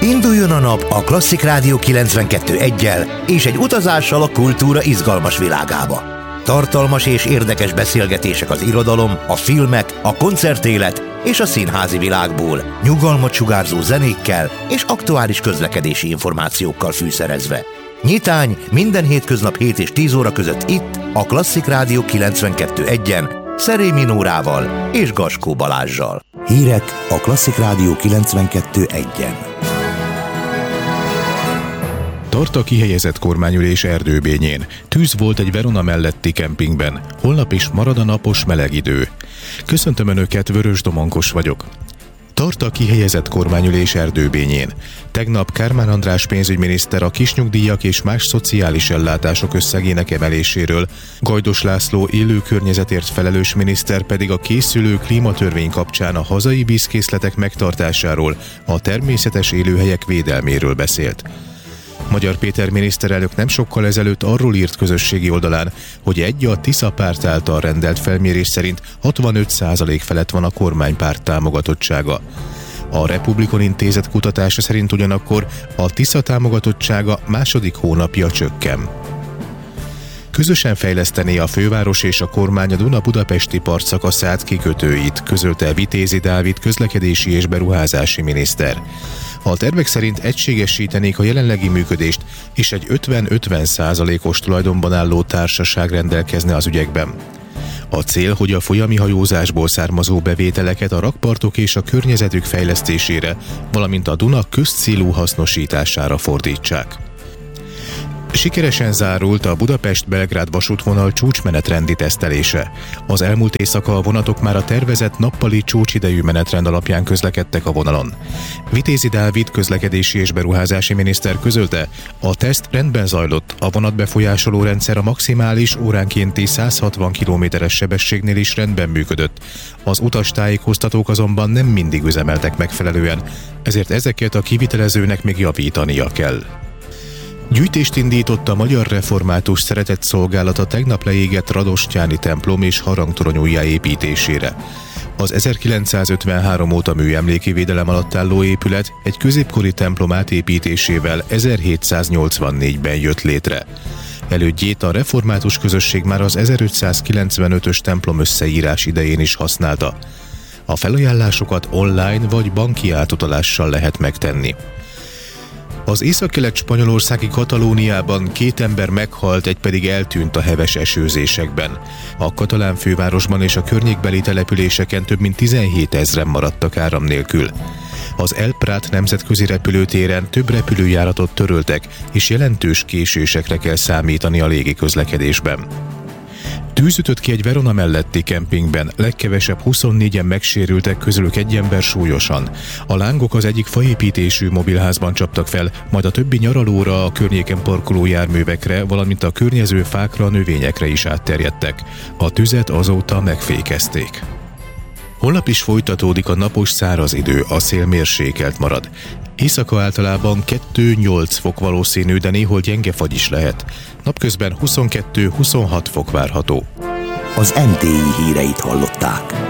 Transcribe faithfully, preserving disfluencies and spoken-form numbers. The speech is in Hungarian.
Induljon a nap a Klasszik Rádió kilencvenkettő eggyel és egy utazással a kultúra izgalmas világába. Tartalmas és érdekes beszélgetések az irodalom, a filmek, a koncertélet és a színházi világból, nyugalmat sugárzó zenékkel és aktuális közlekedési információkkal fűszerezve. Nyitány minden hétköznap hét és tíz óra között itt, a Klasszik Rádió kilencvenkettő egyen, Szerémi Nórával és Gaskó Balázssal. Hírek a Klasszik Rádió kilencvenkettő egyen. Tart a kihelyezett kormányülés Erdőbényén. Tűz volt egy Verona melletti kempingben. Holnap is marad a napos meleg idő. Köszöntöm Önöket, Vörös Domonkos vagyok. Tart a kihelyezett kormányülés Erdőbényén. Tegnap Kármán András pénzügyminiszter a kisnyugdíjak és más szociális ellátások összegének emeléséről, Gajdos László élő környezetért felelős miniszter pedig a készülő klímatörvény kapcsán a hazai vízkészletek megtartásáról, a természetes élőhelyek védelméről beszélt. Magyar Péter miniszterelnök nem sokkal ezelőtt arról írt közösségi oldalán, hogy egy a Tisza párt által rendelt felmérés szerint hatvanöt százalék felett van a kormánypárt támogatottsága. A Republikon Intézet kutatása szerint ugyanakkor a Tisza támogatottsága második hónapja csökken. Közösen fejlesztené a főváros és a kormány a Duna-Budapesti partszakaszát kikötőit, közölte Vitézi Dávid közlekedési és beruházási miniszter. A tervek szerint egységesítenék a jelenlegi működést, és egy ötven-ötven százalékos tulajdonban álló társaság rendelkezne az ügyekben. A cél, hogy a folyami hajózásból származó bevételeket a rakpartok és a környezetük fejlesztésére, valamint a Duna közcélú hasznosítására fordítsák. Sikeresen zárult a Budapest-Belgrád vasútvonal csúcsmenetrendi tesztelése. Az elmúlt éjszaka a vonatok már a tervezett nappali csúcsidejű menetrend alapján közlekedtek a vonalon. Vitézi Dávid közlekedési és beruházási miniszter közölte, a teszt rendben zajlott, a vonatbefolyásoló rendszer a maximális óránkénti száz hatvan kilométeres sebességnél is rendben működött. Az utastájékoztatók azonban nem mindig üzemeltek megfelelően, ezért ezeket a kivitelezőnek még javítania kell. Gyűjtést indított a Magyar Református Szeretetszolgálata tegnap leégett Radostyáni templom és harangtorony újjáépítésére. Az ezerkilencszázötvenhárom óta műemléki védelem alatt álló épület egy középkori templom átépítésével ezerhétszáznyolcvannégyben jött létre. Elődjét a református közösség már az ezerötszázkilencvenötös templom összeírás idején is használta. A felajánlásokat online vagy banki átutalással lehet megtenni. Az északkelet-spanyolországi Katalóniában két ember meghalt, egy pedig eltűnt a heves esőzésekben. A katalán fővárosban és a környékbeli településeken több mint tizenhétezren maradtak áram nélkül. Az El Prat nemzetközi repülőtéren több repülőjáratot töröltek, és jelentős késésekre kell számítani a légiközlekedésben. Tűz ütött ki egy Verona melletti kempingben, legkevesebb huszonnégyen megsérültek, közülük egy ember súlyosan. A lángok az egyik faépítésű mobilházban csaptak fel, majd a többi nyaralóra, a környéken parkoló járművekre, valamint a környező fákra, növényekre is átterjedtek. A tüzet azóta megfékezték. Holnap is folytatódik a napos száraz idő, a szél mérsékelt marad. Éjszaka általában kettő-nyolc fok valószínű, de néhol gyenge fagy is lehet. Napközben huszonkettő-huszonhat fok várható. Az em té i híreit hallották.